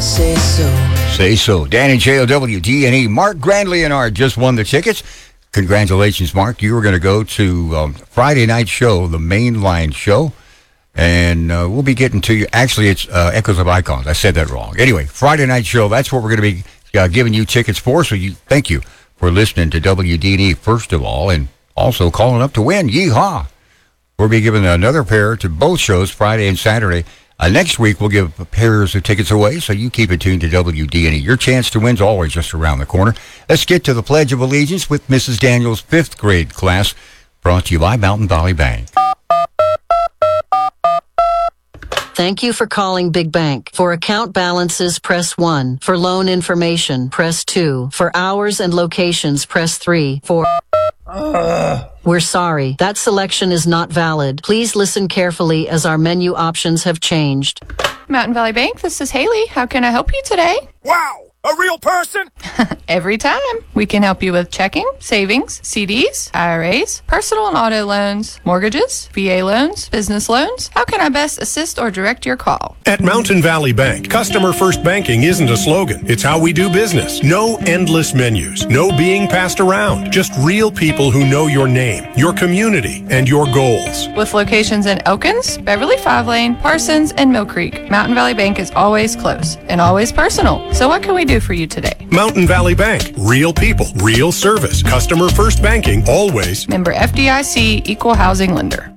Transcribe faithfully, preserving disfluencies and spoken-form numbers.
Say so. Say so. Danny J O W D N E. Mark Grandleonard just won the tickets. Congratulations, Mark. You were going to go to um, Friday night show, the Mainline show, and uh, we'll be getting to you. Actually, it's uh, Echoes of Icons. I said that wrong. Anyway, Friday night show, that's what we're going to be uh, giving you tickets for, so you thank you for listening to W D N E, first of all, and also calling up to win. Yeehaw! We'll be giving another pair to both shows, Friday and Saturday. Uh, next week, we'll give pairs of tickets away, so you keep it tuned to W D N E. Your chance to win's always just around the corner. Let's get to the Pledge of Allegiance with Missus Daniels' fifth grade class, brought to you by Mountain Valley Bank. Thank you for calling Big Bank. For account balances, press one. For loan information, press two. For hours and locations, press three. For... Uh. We're sorry. That selection is not valid. Please listen carefully as our menu options have changed. Mountain Valley Bank, this is Haley. How can I help you today? Wow! A real person? Every time. We can help you with checking, savings, C Ds, I R As, personal and auto loans, mortgages, V A loans, business loans. How can I best assist or direct your call? At Mountain Valley Bank, customer first banking isn't a slogan. It's how we do business. No endless menus. No being passed around. Just real people who know your name, your community, and your goals. With locations in Elkins, Beverly Five Lane, Parsons, and Mill Creek, Mountain Valley Bank is always close and always personal. So what can we do for you today? Mountain Valley Bank. Real people, real service. Customer first banking, always. Member F D I C, Equal Housing Lender.